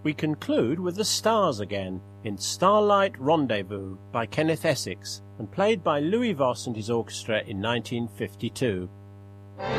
We conclude with the Stars again, in Starlight Rendezvous by Kenneth Essex, and played by Louis Voss and his orchestra in 1952.